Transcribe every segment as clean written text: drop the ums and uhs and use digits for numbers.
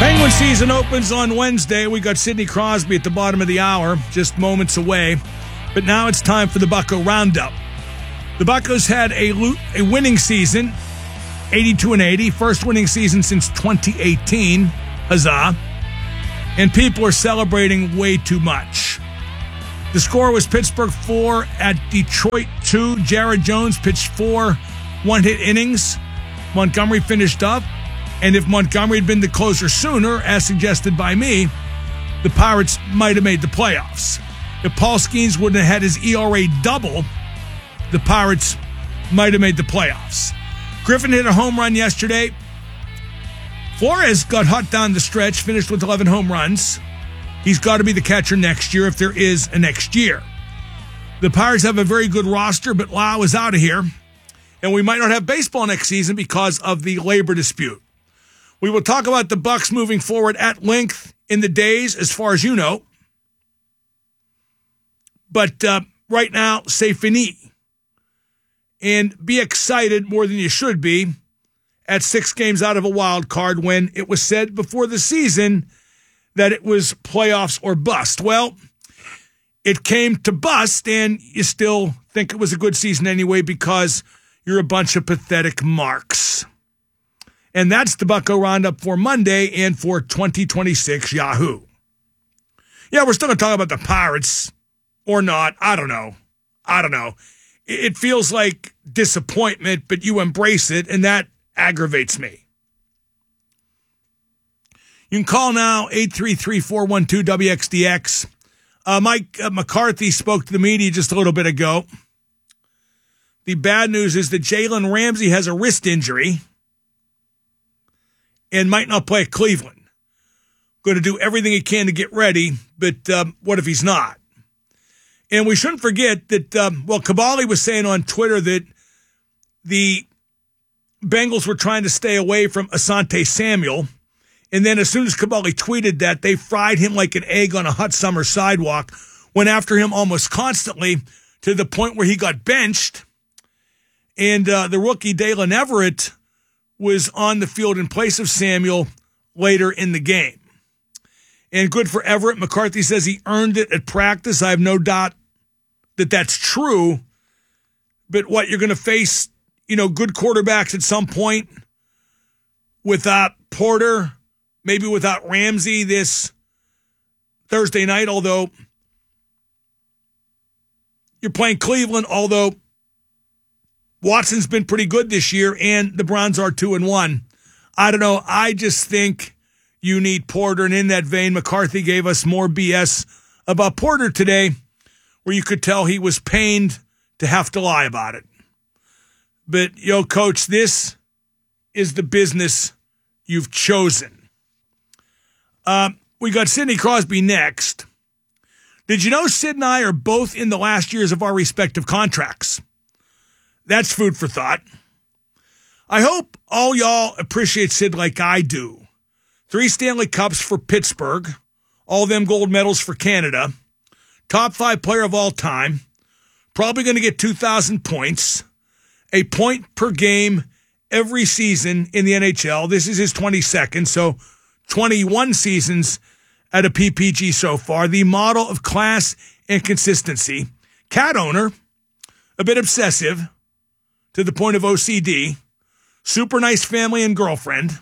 Penguin season opens on Wednesday. We got Sidney Crosby at the bottom of the hour, just moments away. But now it's time for the Bucko Roundup. The Buccos had a winning season, 82-80, first winning season since 2018. Huzzah. And people are celebrating way too much. The score was Pittsburgh 4 at Detroit 2. Jared Jones pitched 4 one-hit innings. Montgomery finished up. And if Montgomery had been the closer sooner, as suggested by me, the Pirates might have made the playoffs. If Paul Skeens wouldn't have had his ERA double, the Pirates might have made the playoffs. Griffin hit a home run yesterday. Flores got hot down the stretch, finished with 11 home runs. He's got to be the catcher next year if there is a next year. The Pirates have a very good roster, but Lau is out of here. And we might not have baseball next season because of the labor dispute. We will talk about the Bucks moving forward at length in the days, as far as you know. But right now, c'est fini. And be excited more than you should be at 6 games out of a wild card when it was said before the season that it was playoffs or bust. Well, it came to bust, and you still think it was a good season anyway because you're a bunch of pathetic marks. And that's the Bucko Roundup for Monday and for 2026 Yahoo. Yeah, we're still going to talk about the Pirates or not. I don't know. It feels like disappointment, but you embrace it, and that aggravates me. You can call now, 833-412-WXDX. Mike McCarthy spoke to the media just a little bit ago. The bad news is that Jalen Ramsey has a wrist injury and might not play at Cleveland. Going to do everything he can to get ready, but what if he's not? And we shouldn't forget that, Cabali was saying on Twitter that the Bengals were trying to stay away from Asante Samuel, and then as soon as Cabali tweeted that, they fried him like an egg on a hot summer sidewalk, went after him almost constantly to the point where he got benched, and the rookie Dalen Everett was on the field in place of Samuel later in the game. And good for Everett. McCarthy says he earned it at practice. I have no doubt that that's true. But what, you're going to face, good quarterbacks at some point without Porter, maybe without Ramsey this Thursday night, although you're playing Cleveland, although Watson's been pretty good this year, and the Browns are 2-1. I don't know. I just think you need Porter, and in that vein, McCarthy gave us more BS about Porter today, where you could tell he was pained to have to lie about it. But, Coach, this is the business you've chosen. We got Sidney Crosby next. Did you know Sid and I are both in the last years of our respective contracts? That's food for thought. I hope all y'all appreciate Sid like I do. 3 Stanley Cups for Pittsburgh, all them gold medals for Canada, top 5 player of all time, probably going to get 2,000 points, a point per game every season in the NHL. This is his 22nd, so 21 seasons at a PPG so far. The model of class and consistency. Cat owner, a bit obsessive, to the point of OCD, super nice family and girlfriend,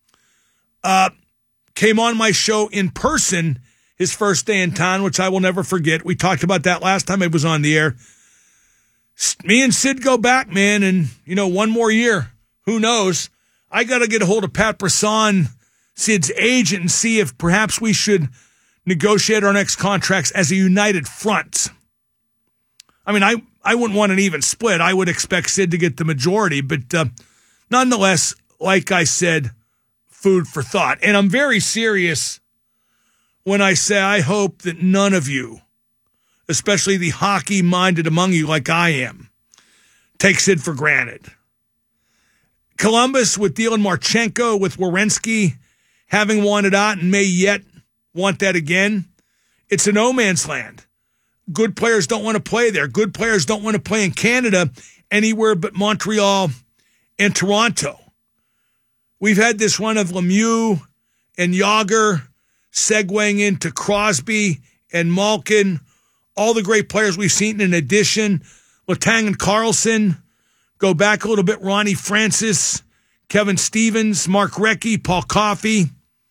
came on my show in person his first day in town, which I will never forget. We talked about that last time it was on the air. Me and Sid go back, man, and, one more year. Who knows? I got to get a hold of Pat Brisson, Sid's agent, and see if perhaps we should negotiate our next contracts as a united front. I mean, I wouldn't want an even split. I would expect Sid to get the majority, but nonetheless, like I said, food for thought. And I'm very serious when I say I hope that none of you, especially the hockey-minded among you like I am, take Sid for granted. Columbus with Dylan Marchenko, with Werenski having wanted out and may yet want that again. It's a no man's land. Good players don't want to play there. Good players don't want to play in Canada anywhere but Montreal and Toronto. We've had this run of Lemieux and Yager, segueing into Crosby and Malkin, all the great players we've seen in addition. Letang and Carlson, go back a little bit, Ronnie Francis, Kevin Stevens, Mark Recchi, Paul Coffey.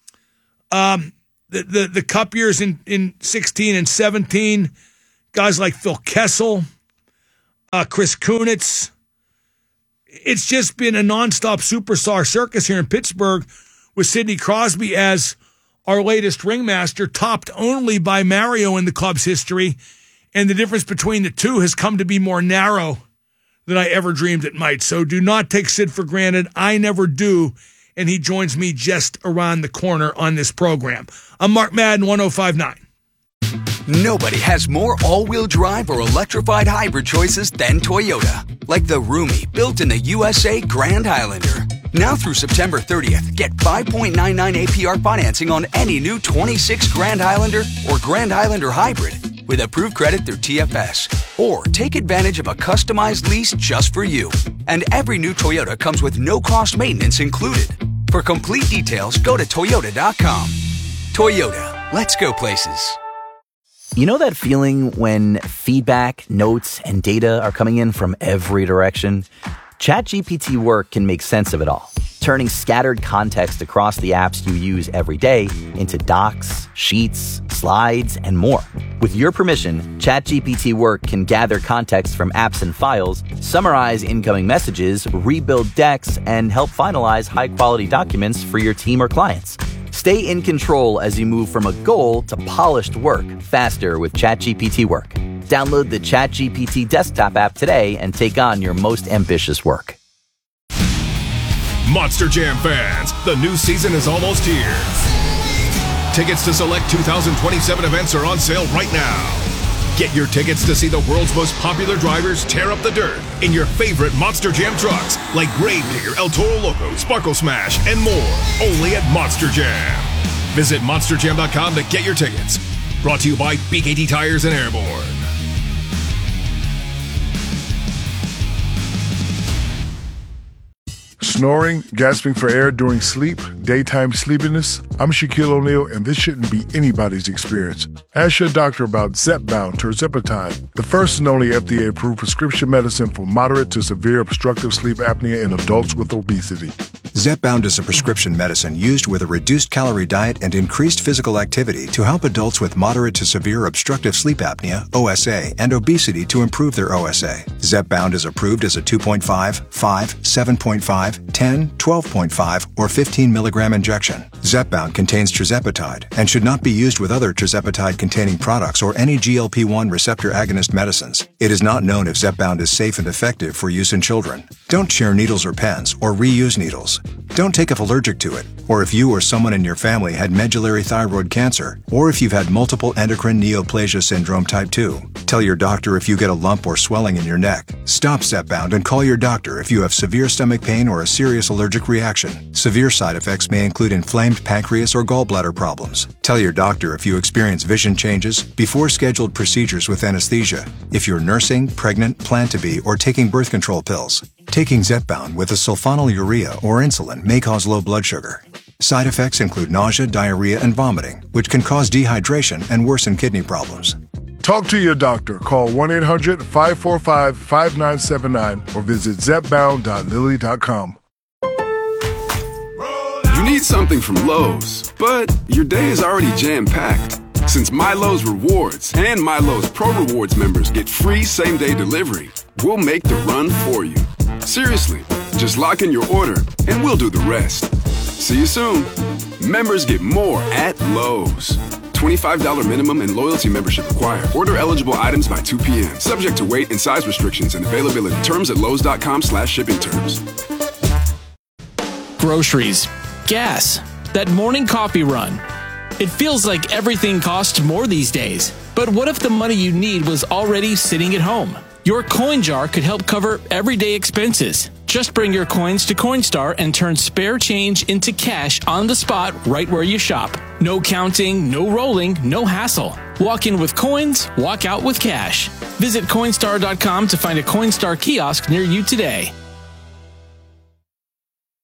The Cup years in 16 and 17, guys like Phil Kessel, Chris Kunitz. It's just been a nonstop superstar circus here in Pittsburgh with Sidney Crosby as our latest ringmaster, topped only by Mario in the club's history. And the difference between the two has come to be more narrow than I ever dreamed it might. So do not take Sid for granted. I never do. And he joins me just around the corner on this program. I'm Mark Madden, 105.9. Nobody has more all-wheel drive or electrified hybrid choices than Toyota. Like the roomy, built-in the USA Grand Highlander. Now through September 30th, get 5.99 APR financing on any new 26 Grand Highlander or Grand Highlander Hybrid with approved credit through TFS. Or take advantage of a customized lease just for you. And every new Toyota comes with no-cost maintenance included. For complete details, go to Toyota.com. Toyota, let's go places. You know that feeling when feedback, notes, and data are coming in from every direction? ChatGPT Work can make sense of it all, turning scattered context across the apps you use every day into docs, sheets, slides, and more. With your permission, ChatGPT Work can gather context from apps and files, summarize incoming messages, rebuild decks, and help finalize high-quality documents for your team or clients. Stay in control as you move from a goal to polished work faster with ChatGPT Work. Download the ChatGPT desktop app today and take on your most ambitious work. Monster Jam fans, the new season is almost here. Tickets to select 2027 events are on sale right now. Get your tickets to see the world's most popular drivers tear up the dirt in your favorite Monster Jam trucks like Gravedigger, El Toro Loco, Sparkle Smash, and more. Only at Monster Jam. Visit monsterjam.com to get your tickets. Brought to you by BKT Tires and Airborne. Snoring, gasping for air during sleep, daytime sleepiness? I'm Shaquille O'Neal, and this shouldn't be anybody's experience. Ask your doctor about Zepbound tirzepatide, the first and only FDA-approved prescription medicine for moderate to severe obstructive sleep apnea in adults with obesity. Zepbound is a prescription medicine used with a reduced calorie diet and increased physical activity to help adults with moderate to severe obstructive sleep apnea, OSA, and obesity to improve their OSA. Zepbound is approved as a 2.5, 5, 7.5, 10, 12.5, or 15 milligram injection. Zepbound contains tirzepatide and should not be used with other tirzepatide-containing products or any GLP-1 receptor agonist medicines. It is not known if Zepbound is safe and effective for use in children. Don't share needles or pens or reuse needles. Don't take if allergic to it, or if you or someone in your family had medullary thyroid cancer, or if you've had multiple endocrine neoplasia syndrome type 2. Tell your doctor if you get a lump or swelling in your neck. Stop Zepbound and call your doctor if you have severe stomach pain or a serious allergic reaction. Severe side effects may include inflamed pancreas or gallbladder problems. Tell your doctor if you experience vision changes before scheduled procedures with anesthesia, if you're nursing, pregnant, plan to be, or taking birth control pills. Taking Zepbound with a sulfonylurea or insulin may cause low blood sugar. Side effects include nausea, diarrhea, and vomiting, which can cause dehydration and worsen kidney problems. Talk to your doctor. Call 1-800-545-5979 or visit zepbound.lilly.com. You need something from Lowe's, but your day is already jam-packed. Since MyLowe's Rewards and MyLowe's Pro Rewards members get free same-day delivery, we'll make the run for you. Seriously, just lock in your order and we'll do the rest. See you soon. Members get more at Lowe's. $25 minimum and loyalty membership required. Order eligible items by 2 p.m. Subject to weight and size restrictions and availability. Terms at lowes.com/shipping terms. Groceries, gas, that morning coffee run. It feels like everything costs more these days. But what if the money you need was already sitting at home? Your coin jar could help cover everyday expenses. Just bring your coins to Coinstar and turn spare change into cash on the spot right where you shop. No counting, no rolling, no hassle. Walk in with coins, walk out with cash. Visit Coinstar.com to find a Coinstar kiosk near you today.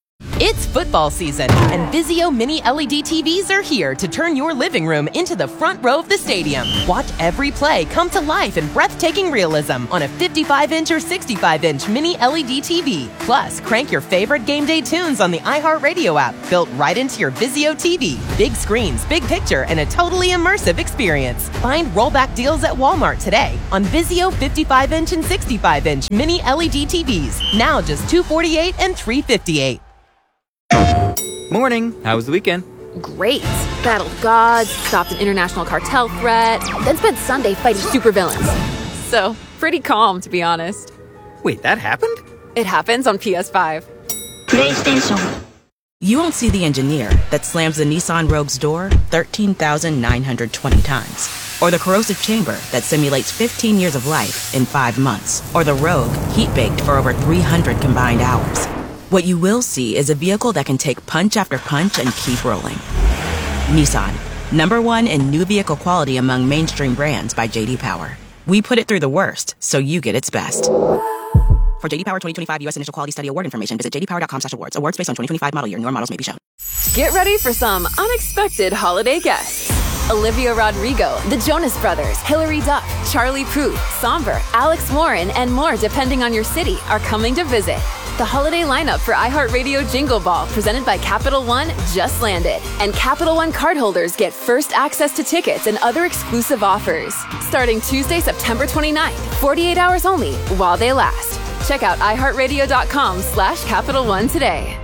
It's football season, and Vizio Mini LED TVs are here to turn your living room into the front row of the stadium. Watch every play come to life in breathtaking realism on a 55-inch or 65-inch Mini LED TV. Plus, crank your favorite game day tunes on the iHeartRadio app, built right into your Vizio TV. Big screens, big picture, and a totally immersive experience. Find rollback deals at Walmart today on Vizio 55-inch and 65-inch Mini LED TVs. Now just $248 and $358. Morning. How was the weekend? Great. Battled gods, stopped an international cartel threat, then spent Sunday fighting supervillains. So, pretty calm, to be honest. Wait, that happened? It happens on PS5. PlayStation. You won't see the engineer that slams the Nissan Rogue's door 13,920 times. Or the corrosive chamber that simulates 15 years of life in 5 months. Or the Rogue heat-baked for over 300 combined hours. What you will see is a vehicle that can take punch after punch and keep rolling. Nissan, #1 in new vehicle quality among mainstream brands by J.D. Power. We put it through the worst, so you get its best. For J.D. Power 2025 U.S. Initial Quality Study Award information, visit jdpower.com/awards. Awards based on 2025 model year. Newer models may be shown. Get ready for some unexpected holiday guests. Olivia Rodrigo, the Jonas Brothers, Hilary Duff, Charlie Puth, Somber, Alex Warren, and more depending on your city are coming to visit. The holiday lineup for iHeartRadio Jingle Ball, presented by Capital One, just landed. And Capital One cardholders get first access to tickets and other exclusive offers. Starting Tuesday, September 29th, 48 hours only, while they last. Check out iHeartRadio.com/Capital One today.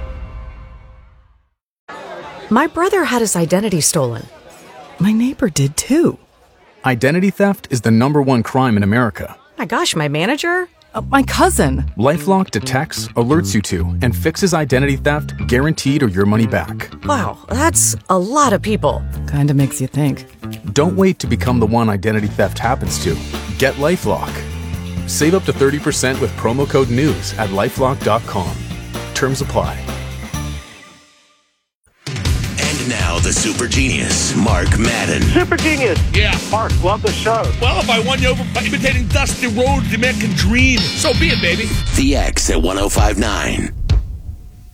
My brother had his identity stolen. My neighbor did too. Identity theft is the #1 crime in America. My gosh, my manager? My cousin. LifeLock detects, alerts you to, and fixes identity theft guaranteed or your money back. Wow, that's a lot of people. Kinda makes you think. Don't wait to become the one identity theft happens to. Get LifeLock. Save up to 30% with promo code NEWS at LifeLock.com. Terms apply. Now the super genius, Mark Madden. Super genius. Yeah. Mark, love the show. Well, if I won you over by imitating Dusty Rhodes, the American dream, so be it, baby. The X at 105.9.